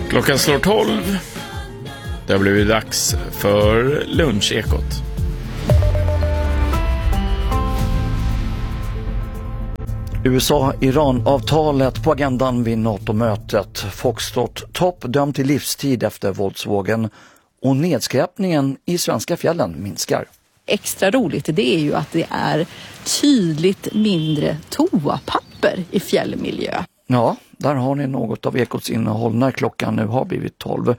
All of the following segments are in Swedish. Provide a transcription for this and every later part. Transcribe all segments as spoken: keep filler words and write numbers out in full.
Klockan slår tolv. Det har blivit dags för lunchekot. U S A-Iran-avtalet på agendan vid NATO-mötet. Foxtrot-topp dömd till livstid efter våldsvågen. Och nedskräpningen i svenska fjällen minskar. Extra roligt det är ju att det är tydligt mindre toapapper i fjällmiljö. Ja, där har ni något av ekots innehåll när klockan nu har blivit tolv.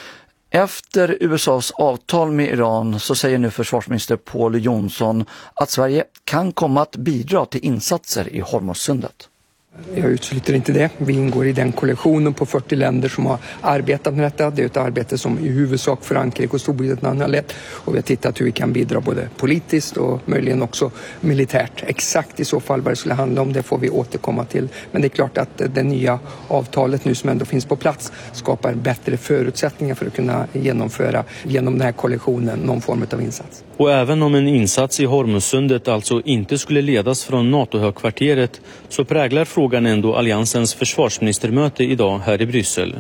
Efter U S A:s avtal med Iran så säger nu försvarsminister Pål Jonson att Sverige kan komma att bidra till insatser i Hormuzsundet. Jag utesluter inte det. Vi ingår i den koalitionen på fyrtio länder som har arbetat med detta. Det är ett arbete som i huvudsak Frankrike och Storbritannien har lett. Och vi har tittat hur vi kan bidra både politiskt och möjligen också militärt. Exakt i så fall vad det skulle handla om, det får vi återkomma till. Men det är klart att det nya avtalet nu som ändå finns på plats skapar bättre förutsättningar för att kunna genomföra genom den här koalitionen någon form av insats. Och även om en insats i Hormuzsundet alltså inte skulle ledas från NATO-högkvarteret så präglar frågan ändå alliansens försvarsministermöte idag här i Bryssel.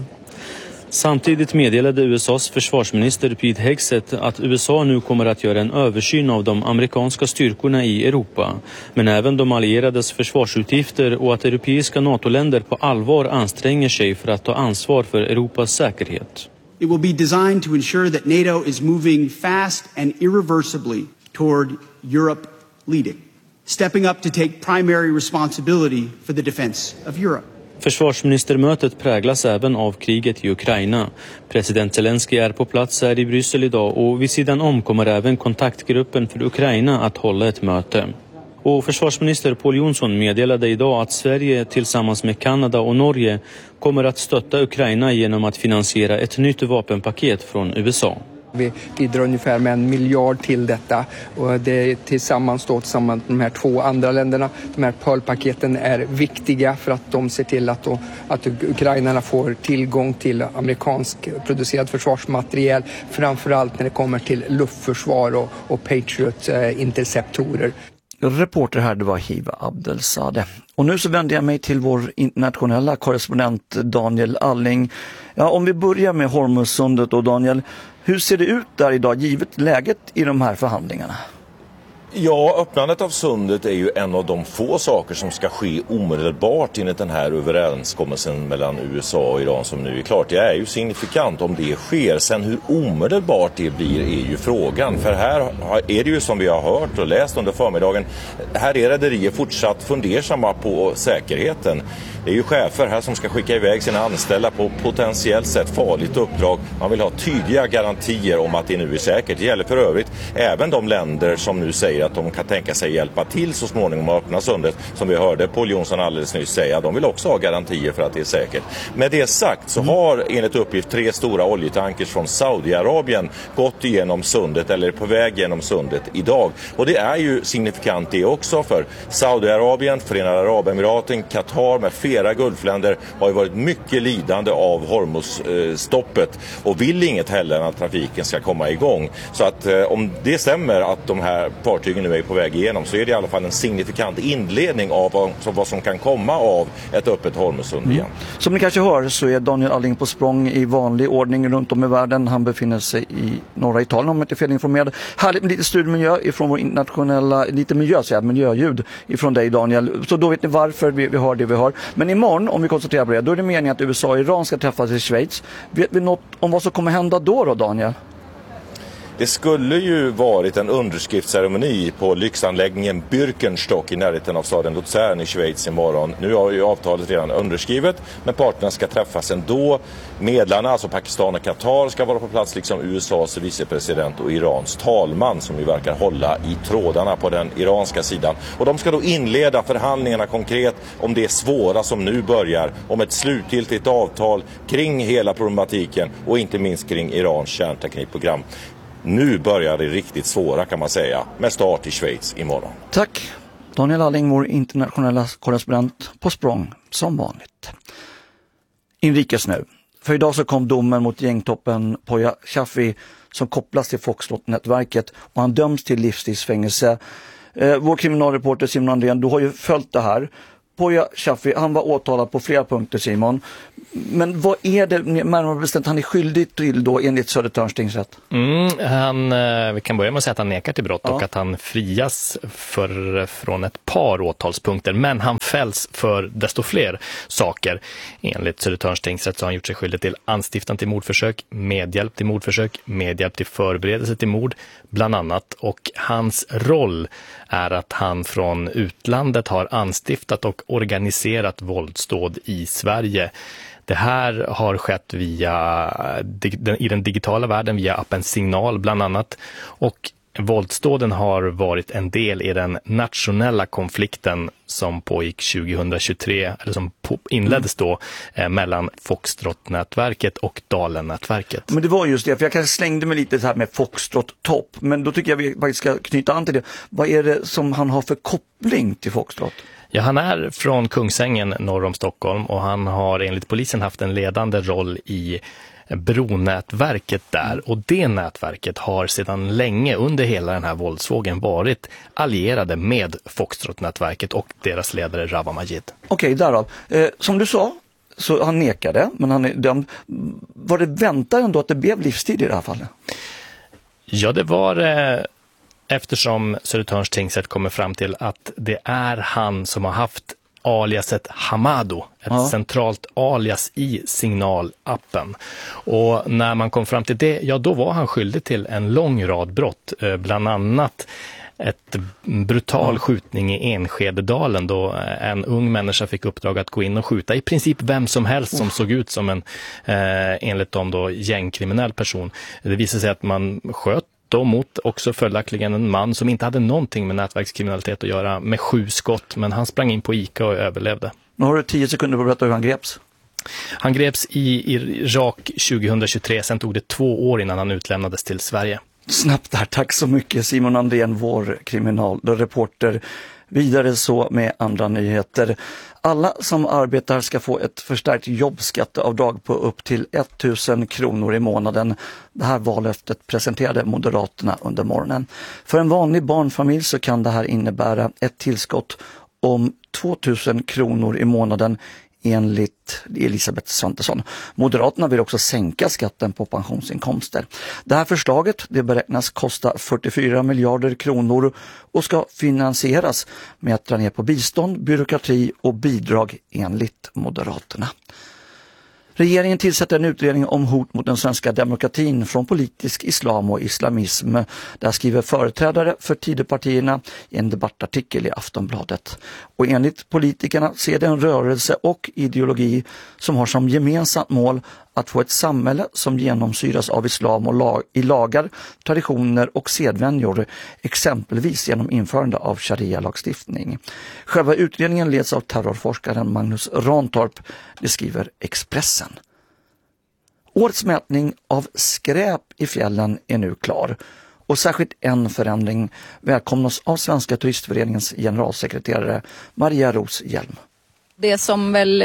Samtidigt meddelade U S A:s försvarsminister Pete Hegseth att U S A nu kommer att göra en översyn av de amerikanska styrkorna i Europa, men även de allierades försvarsutgifter och att europeiska NATO-länder på allvar anstränger sig för att ta ansvar för Europas säkerhet. It will be designed to ensure that NATO is moving fast and irreversibly toward Europe leading, stepping up to take primary responsibility for the defense of Europe. Försvarsministermötet präglas även av kriget i Ukraina. President Zelensky är på plats här i Bryssel idag och vid sidan om kommer även kontaktgruppen för Ukraina att hålla ett möte. Och försvarsminister Pål Jonson meddelade idag att Sverige tillsammans med Kanada och Norge kommer att stötta Ukraina genom att finansiera ett nytt vapenpaket från U S A. Vi bidrar ungefär med en miljard till detta och det är tillsammans då tillsammans med de här två andra länderna. De här Pearl-paketen är viktiga för att de ser till att, då, att ukrainarna får tillgång till amerikansk producerad försvarsmateriel, framförallt när det kommer till luftförsvar och, och Patriot-interceptorer. Reporter här, det var Hiva Abdelsade. Och nu så vänder jag mig till vår internationella korrespondent Daniel Alling. Ja, om vi börjar med Hormuzsundet då, Daniel, hur ser det ut där idag givet läget i de här förhandlingarna? Ja, öppnandet av sundet är ju en av de få saker som ska ske omedelbart enligt den här överenskommelsen mellan U S A och Iran som nu är klart. Det är ju signifikant om det sker. Sen hur omedelbart det blir är ju frågan. För här är det ju som vi har hört och läst under förmiddagen. Här är rederier fortsatt fundersamma på säkerheten. Det är ju chefer här som ska skicka iväg sina anställda på potentiellt sett farligt uppdrag. Man vill ha tydliga garantier om att det nu är säkert. Det gäller för övrigt även de länder som nu säger att de kan tänka sig hjälpa till så småningom att öppna sundet. Som vi hörde Pål Jonson alldeles nyss säga. De vill också ha garantier för att det är säkert. Med det sagt så har enligt uppgift tre stora oljetankers från Saudiarabien gått igenom sundet eller är på väg genom sundet idag. Och det är ju signifikant det också för Saudiarabien, Förenade Arabemiraten, Qatar med flera gulfländer har ju varit mycket lidande av Hormuzstoppet och vill inget heller än att trafiken ska komma igång. Så att eh, om det stämmer att de här fartygen nu är på väg igenom så är det i alla fall en signifikant inledning av vad, så vad som kan komma av ett öppet Hormuzsund igen. Mm. Som ni kanske hör så är Daniel Alling på språng i vanlig ordning runt om i världen. Han befinner sig i norra Italien om jag inte är felinformerad. Härligt med lite studmiljö ifrån vår internationella, lite miljö, så här, miljöljud ifrån dig Daniel. Så då vet ni varför vi, vi har det vi har. Men imorgon, om vi koncentrerar på det, då är det meningen att U S A och Iran ska träffas i Schweiz. Vet vi något om vad som kommer hända då då, Daniel? Det skulle ju varit en underskriftsceremoni på lyxanläggningen Birkenstock i närheten av staden Luzern i Schweiz imorgon. Nu har ju avtalet redan underskrivet, men parterna ska träffas ändå. Medlarna, alltså Pakistan och Qatar, ska vara på plats liksom U S A:s vicepresident och Irans talman som ju verkar hålla i trådarna på den iranska sidan. Och de ska då inleda förhandlingarna konkret om det svåra som nu börjar, om ett slutgiltigt avtal kring hela problematiken och inte minst kring Irans kärnteknikprogram. Nu börjar det riktigt svåra kan man säga, med start i Schweiz imorgon. Tack. Daniel Alling, vår internationella korrespondent på språng som vanligt. Inrikes nu. För idag så kom domen mot gängtoppen Poya Shafi som kopplas till Foxtrot-nätverket och han döms till livstidsfängelse. Eh, vår kriminalreporter Simon Andrén, du har ju följt det här. Poya Shafi, han var åtalad på flera punkter Simon. Men vad är det närmare bestämt han är skyldig till då enligt Södertörns tingsrätt? Mm, han, vi kan börja med att säga att han nekar till brott ja. och att han frias för, från ett par åtalspunkter. Men han fälls för desto fler saker. Enligt Södertörns tingsrätt så har han gjort sig skyldig till anstiftan till mordförsök, medhjälp till mordförsök, medhjälp till förberedelse till mord bland annat. Och hans roll är att han från utlandet har anstiftat och organiserat våldsdåd i Sverige. Det här har skett via, i den digitala världen via appen Signal bland annat, och våldsdåden har varit en del i den nationella konflikten som pågick tjugohundratjugotre, eller som inleddes då eh, mellan Foxtrot-nätverket och Dalen-nätverket. Men det var just det, för jag kanske slängde mig lite så här med Foxtrot-topp, men då tycker jag vi faktiskt ska knyta an till det. Vad är det som han har för koppling till Foxtrot? Ja, han är från Kungsängen norr om Stockholm och han har enligt polisen haft en ledande roll i Bronätverket där, och det nätverket har sedan länge under hela den här våldsvågen varit allierade med Foxtrot-nätverket och deras ledare Rawa Majid. Okej, därav. Eh, som du sa, så han nekade, men han är dömd. Var det väntat ändå att det blev livstid i det här fallet? Ja, det var eh, eftersom Södertörns tingsrätt kommer fram till att det är han som har haft aliaset Hamado, ett ja. centralt alias i Signal-appen. Och när man kom fram till det, ja då var han skyldig till en lång rad brott, bland annat ett brutal ja. skjutning i Enskededalen då en ung människa fick uppdrag att gå in och skjuta i princip vem som helst som oh. såg ut som en eh, enligt dem då gängkriminell person. Det visade sig att man sköt då mot också följaktligen en man som inte hade någonting med nätverkskriminalitet att göra, med sju skott, men han sprang in på Ica och överlevde. Nu har du tio sekunder på att berätta hur han greps. Han greps i Irak tjugohundratjugotre, sen tog det två år innan han utlämnades till Sverige. Snabbt där, tack så mycket Simon Andrén, vår kriminalreporter. Vidare så med andra nyheter. Alla som arbetar ska få ett förstärkt jobbskatteavdrag på upp till tusen kronor i månaden. Det här vallöftet presenterade Moderaterna under morgonen. För en vanlig barnfamilj så kan det här innebära ett tillskott om tvåtusen kronor i månaden enligt Elisabeth Svantesson. Moderaterna vill också sänka skatten på pensionsinkomster. Det här förslaget det beräknas kosta fyrtiofyra miljarder kronor och ska finansieras med att dra ner på bistånd, byråkrati och bidrag enligt Moderaterna. Regeringen tillsätter en utredning om hot mot den svenska demokratin från politisk islam och islamism. Där skriver företrädare för Tidöpartierna i en debattartikel i Aftonbladet. Och enligt politikerna ser det en rörelse och ideologi som har som gemensamt mål att få ett samhälle som genomsyras av islam och lag, i lagar, traditioner och sedvänjor, exempelvis genom införande av sharia-lagstiftning. Själva utredningen leds av terrorforskaren Magnus Rantorp, det skriver Expressen. Årets mätning av skräp i fjällen är nu klar. Och särskilt en förändring välkomnas av Svenska turistföreningens generalsekreterare Maria Ros Hjelm. Det som väl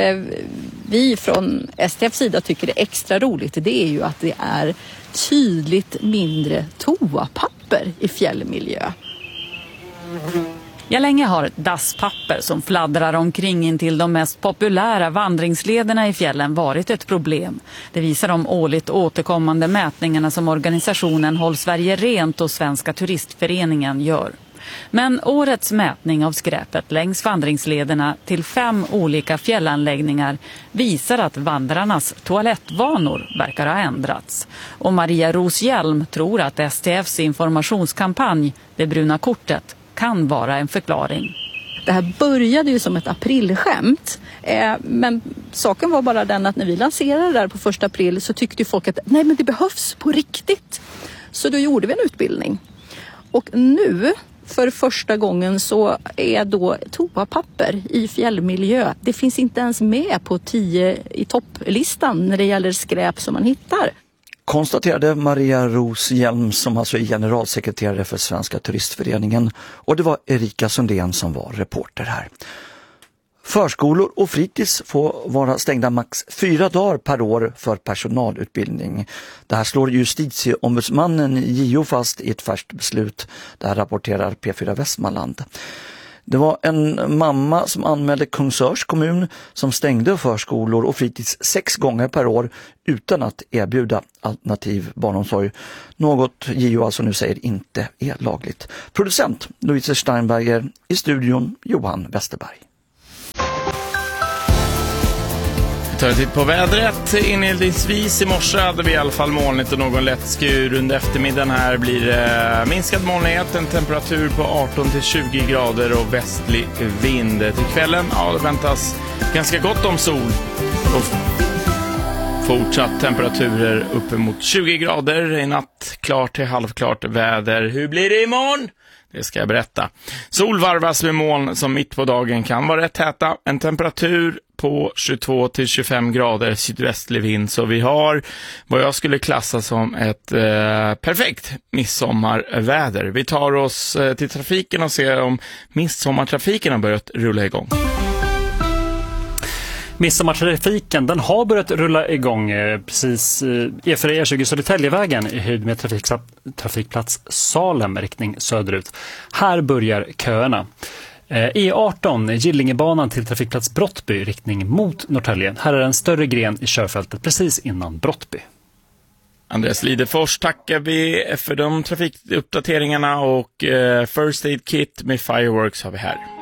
vi från S T F:s sida tycker är extra roligt, det är ju att det är tydligt mindre toapapper i fjällmiljö. Ja, länge har dasspapper som fladdrar omkring in till de mest populära vandringslederna i fjällen varit ett problem. Det visar de årligt återkommande mätningarna som organisationen Håll Sverige Rent och Svenska turistföreningen gör. Men årets mätning av skräpet längs vandringslederna till fem olika fjällanläggningar visar att vandrarnas toalettvanor verkar ha ändrats. Och Maria Ros Hjelm tror att S T F:s informationskampanj, Det bruna kortet, kan vara en förklaring. Det här började ju som ett aprilskämt, eh, men saken var bara den att när vi lanserade det där på första april så tyckte ju folk att nej, men det behövs på riktigt. Så då gjorde vi en utbildning. Och nu, för första gången, så är då toapapper i fjällmiljö. Det finns inte ens med på tio i topplistan när det gäller skräp som man hittar. Konstaterade Maria Ros Hjelm som alltså är generalsekreterare för Svenska turistföreningen, och det var Erika Sundén som var reporter här. Förskolor och fritids får vara stängda max fyra dagar per år för personalutbildning. Det här slår justitieombudsmannen J O fast i ett färskt beslut. Det här rapporterar P fyra Västmanland. Det var en mamma som anmälde Kungsörs kommun som stängde förskolor och fritids sex gånger per år utan att erbjuda alternativ barnomsorg. Något J O alltså nu säger inte är lagligt. Producent Louise Steinberger, i studion Johan Westerberg. Vi tar en titt på vädret. Inledningsvis i morse hade vi i alla fall molnigt och någon lätt skur. Under eftermiddagen här blir det minskad molnighet, en temperatur på arton till tjugo grader och västlig vind. Till kvällen, ja, det väntas ganska gott om sol och fortsatt temperaturer uppemot tjugo grader. I natt klart till halvklart väder. Hur blir det imorgon? Det ska jag berätta. Sol varvas med moln som mitt på dagen kan vara rätt täta. En temperatur på tjugotvå till tjugofem grader, sydvästlig vind. Så vi har vad jag skulle klassa som ett eh, perfekt midsommarväder. Vi tar oss eh, till trafiken och ser om midsommartrafiken har börjat rulla igång. Midsommartrafiken, den har börjat rulla igång eh, precis eh, E fyra E tjugo Södertäljevägen i höjd med trafik, trafikplats Salem riktning söderut. Här börjar köerna. Eh, E arton, Gillingebanan till trafikplats Brottby riktning mot Norrtälje. Här är en större gren i körfältet precis innan Brottby. Andreas Lidefors tackar vi för de trafikuppdateringarna och eh, First Aid Kit med Fireworks har vi här.